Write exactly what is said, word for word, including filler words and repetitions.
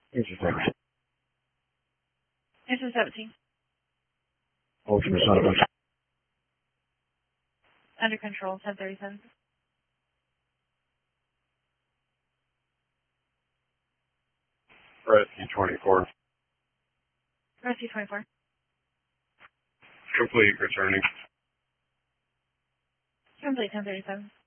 Interesting. This is seventeen. Ultimate son of a... Under control, ten thirty-seven. Rescue twenty-four. Rescue twenty-four. Complete returning. Complete ten thirty-seven.